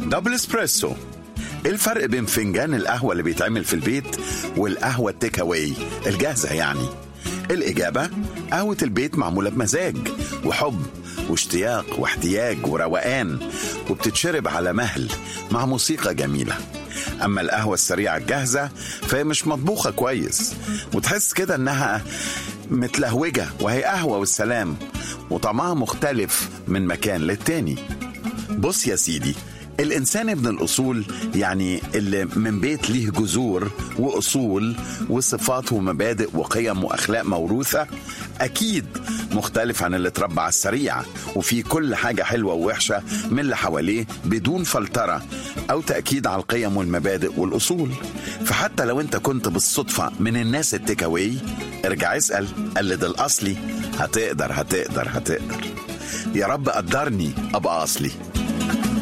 دبل اسبريسو. ايه الفرق بين فنجان القهوة اللي بيتعمل في البيت والقهوة التيك اواي الجاهزة يعني؟ الإجابة: قهوة البيت معمولة بمزاج وحب واشتياق واحتياج وروقان، وبتتشرب على مهل مع موسيقى جميلة. أما القهوة السريعة الجاهزة فهي مش مطبوخة كويس، وتحس كده إنها متلهوجة وهي قهوة والسلام، وطعمها مختلف من مكان للتاني. بص يا سيدي، الإنسان ابن الأصول، يعني اللي من بيت ليه جذور وأصول وصفات ومبادئ وقيم وأخلاق موروثة، أكيد مختلف عن اللي اتربى على السريع وفي كل حاجة حلوة ووحشة من اللي حواليه بدون فلترة أو تأكيد على القيم والمبادئ والأصول. فحتى لو أنت كنت بالصدفة من الناس التيكاوي، ارجع اسأل، قلد الأصلي، هتقدر. يا رب قدرني أبقى أصلي.